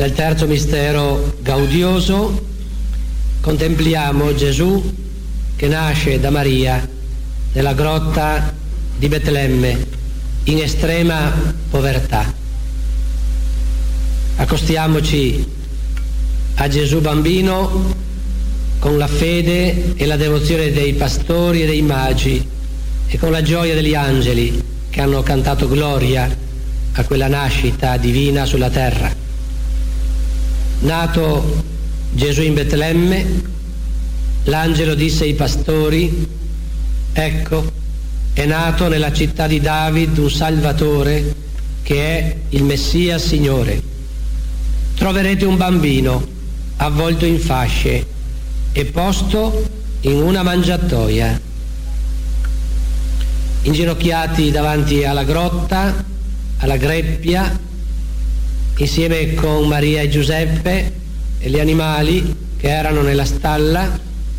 Nel terzo mistero gaudioso contempliamo Gesù che nasce da Maria nella grotta di Betlemme in estrema povertà. Accostiamoci a Gesù bambino con la fede e la devozione dei pastori e dei magi e con la gioia degli angeli che hanno cantato gloria a quella nascita divina sulla terra. Nato Gesù in Betlemme, l'angelo disse ai pastori: ecco, è nato nella città di David un Salvatore che è il Messia Signore. Troverete un bambino avvolto in fasce e posto in una mangiatoia. Inginocchiati davanti alla grotta, alla greppia, insieme con Maria e Giuseppe e gli animali che erano nella stalla,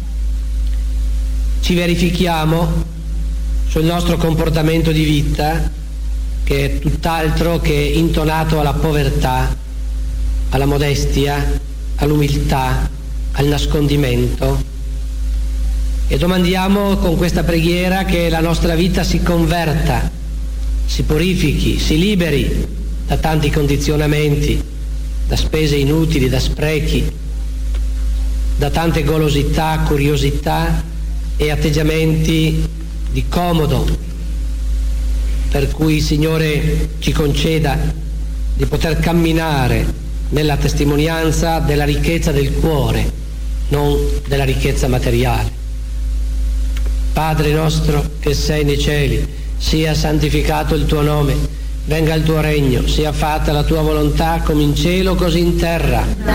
ci verifichiamo sul nostro comportamento di vita, che è tutt'altro che intonato alla povertà, alla modestia, all'umiltà, al nascondimento. E domandiamo con questa preghiera che la nostra vita si converta, si purifichi, si liberi da tanti condizionamenti, da spese inutili, da sprechi, da tante golosità, curiosità e atteggiamenti di comodo, per cui il Signore ci conceda di poter camminare nella testimonianza della ricchezza del cuore, non della ricchezza materiale. Padre nostro che sei nei cieli, sia santificato il tuo nome, venga il tuo regno, sia fatta la tua volontà come in cielo così in terra.